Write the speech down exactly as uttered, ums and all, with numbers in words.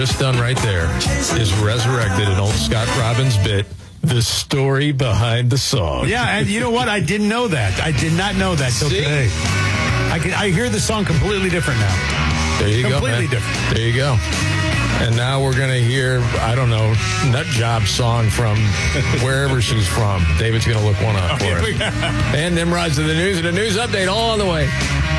just done right there is resurrected an old Scott Robbins bit, the story behind the song. Yeah, and you know what? I didn't know that. I did not know that till See? today. I can, I hear the song completely different now. There you completely go. Completely different. There you go. And now we're going to hear, I don't know, Nut Job song from wherever she's from. David's going to look one up for us. And Nimrod's to the news and a news update all on the way.